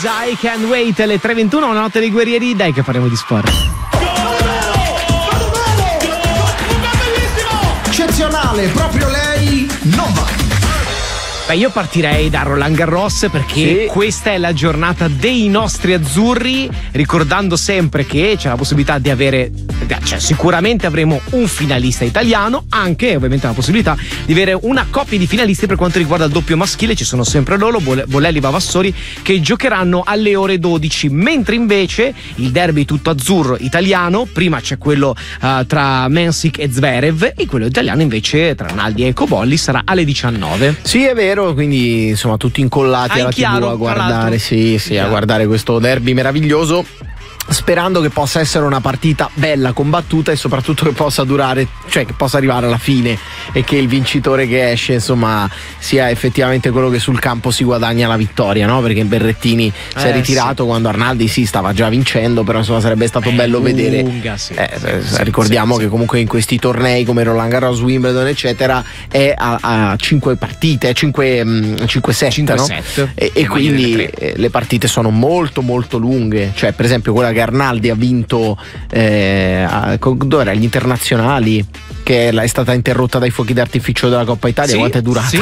I Can't Wait, alle 3:21, una notte dei guerrieri, dai che parliamo di sport. Eccezionale, proprio lei non va. Beh, io partirei da Roland Garros perché questa è la giornata dei nostri azzurri, ricordando sempre che c'è la possibilità di avere, cioè sicuramente avremo un finalista italiano, anche ovviamente la possibilità di avere una coppia di finalisti per quanto riguarda il doppio maschile. Ci sono sempre loro, Bolelli, Vavassori, che giocheranno alle ore 12, mentre invece il derby tutto azzurro italiano, prima c'è quello tra Mensik e Zverev, e quello italiano invece tra Naldi e Cobolli sarà alle 19. Sì, è vero, quindi insomma tutti incollati alla TV a guardare, a guardare questo derby meraviglioso, sperando che possa essere una partita bella, combattuta e soprattutto che possa durare, cioè che possa arrivare alla fine e che il vincitore che esce insomma sia effettivamente quello che sul campo si guadagna la vittoria, no? Perché Berrettini si è ritirato quando Arnaldi stava già vincendo, però insomma sarebbe stato bello vedere. Ricordiamo che comunque in questi tornei come Roland Garros, Wimbledon eccetera è a 5 partite, 5 set, no? E quindi le partite sono molto molto lunghe, cioè per esempio quella che Arnaldi ha vinto dov'era? Gli internazionali, che è stata interrotta dai fuochi d'artificio della Coppa Italia. Quanto è durata?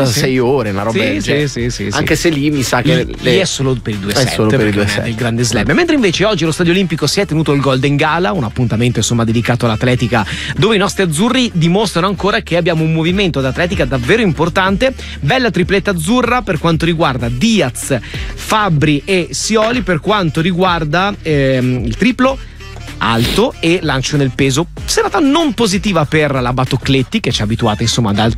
6 ore, una roba del genere. Anche se lì mi sa che è solo per i due set, del grande slam. Mentre invece oggi allo Stadio Olimpico si è tenuto il Golden Gala, un appuntamento insomma dedicato all'atletica, dove i nostri azzurri dimostrano ancora che abbiamo un movimento d'atletica davvero importante. Bella tripletta azzurra per quanto riguarda Diaz, Fabbri e Sioli, per quanto riguarda il triplo alto e lancio nel peso. Serata non positiva per la Batocletti, che ci ha abituato insomma ad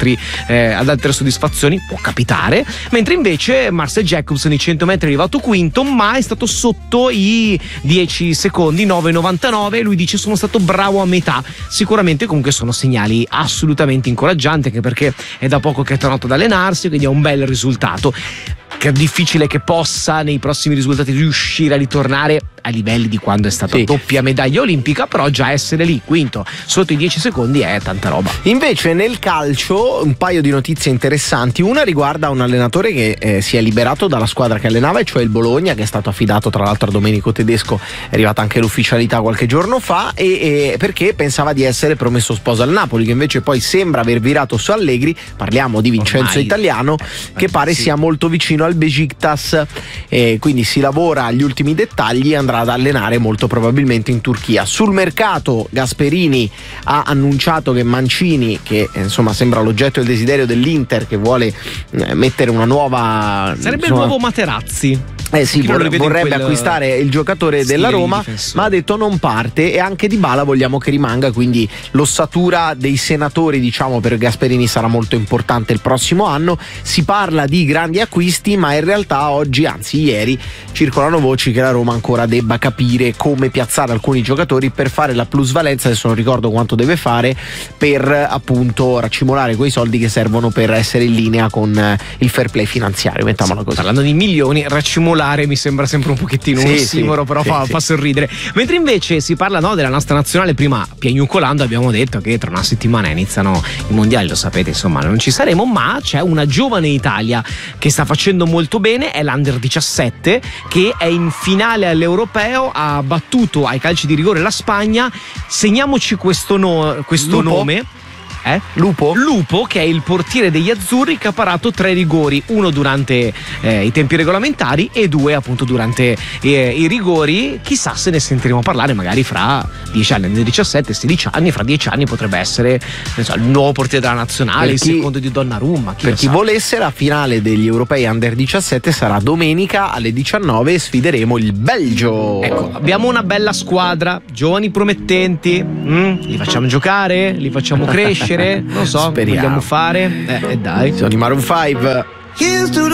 altre soddisfazioni, può capitare, mentre invece Marcel Jacobsen i 100 metri è arrivato quinto, ma è stato sotto i 10 secondi, 9,99. Lui dice: sono stato bravo a metà. Sicuramente comunque sono segnali assolutamente incoraggianti, anche perché è da poco che è tornato ad allenarsi, quindi è un bel risultato. Che è difficile che possa nei prossimi risultati riuscire a ritornare a livelli di quando è stata doppia medaglia olimpica, però già essere lì quinto sotto i 10 secondi è tanta roba. Invece nel calcio un paio di notizie interessanti. Una riguarda un allenatore che si è liberato dalla squadra che allenava, e cioè il Bologna, che è stato affidato tra l'altro a Domenico Tedesco. È arrivata anche l'ufficialità qualche giorno fa, e perché pensava di essere promesso sposo al Napoli, che invece poi sembra aver virato su Allegri. Parliamo di Vincenzo Italiano, che pare sia molto vicino al Besiktas, quindi si lavora agli ultimi dettagli. Andrà ad allenare molto probabilmente in Turchia. Sul mercato Gasperini ha annunciato che Mancini, che insomma sembra l'oggetto del desiderio dell'Inter, che vuole mettere una nuova, sarebbe il nuovo Materazzi. Vorrebbe acquistare il giocatore della Roma, ma ha detto non parte, e anche Dybala vogliamo che rimanga, quindi l'ossatura dei senatori diciamo per Gasperini sarà molto importante il prossimo anno. Si parla di grandi acquisti, ma in realtà oggi, anzi ieri, circolano voci che la Roma ancora debba capire come piazzare alcuni giocatori per fare la plusvalenza. Adesso non ricordo quanto deve fare per appunto raccimolare quei soldi che servono per essere in linea con il fair play finanziario, mettiamola così. Parlando di milioni, raccimolare mi sembra sempre un pochettino un ossimoro, però fa sorridere. Mentre invece si parla della nostra nazionale, prima piagnucolando abbiamo detto che tra una settimana iniziano i mondiali, lo sapete, insomma non ci saremo, ma c'è una giovane Italia che sta facendo molto bene, è l'Under 17, che è in finale all'Europeo, ha battuto ai calci di rigore la Spagna. Segniamoci questo nome. Lupo, che è il portiere degli azzurri, che ha parato 3 rigori, uno durante i tempi regolamentari e 2 appunto durante i rigori. Chissà se ne sentiremo parlare magari fra 10 anni, nel 17, 16 anni, fra 10 anni potrebbe essere il nuovo portiere della nazionale, il secondo di Donnarumma. Per chi volesse, la finale degli europei Under 17 sarà domenica alle 19 e sfideremo il Belgio. Ecco, abbiamo una bella squadra, giovani promettenti, li facciamo giocare, li facciamo crescere. Non so, speriamo. Vogliamo fare? Dai. Sono i Maroon 5.